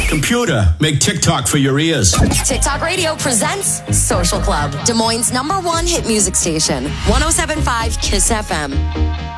Computer, make TikTok for your ears. TikTok Radio presents Social Club, Des Moines' #1 hit music station, 107.5 KISS FM.